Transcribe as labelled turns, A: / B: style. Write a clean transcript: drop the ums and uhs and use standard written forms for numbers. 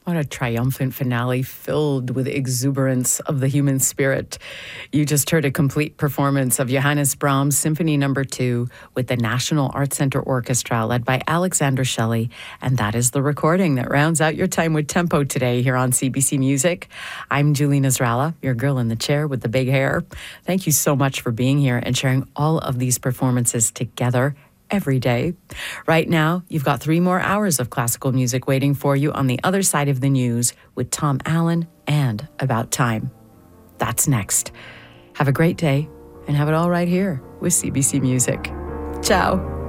A: What a triumphant finale filled with exuberance of the human spirit. You just heard a complete performance of Johannes Brahms' Symphony No. 2 with the National Arts Centre Orchestra led by Alexander Shelley. And that is the recording that rounds out your time with Tempo today here on CBC Music. I'm Julie Nasrallah, your girl in the chair with the big hair. Thank you so much for being here and sharing all of these performances together every day. Right now, you've got 3 more hours of classical music waiting for you on the other side of the news with Tom Allen and About Time. That's next. Have a great day and have it all right here with CBC Music. Ciao.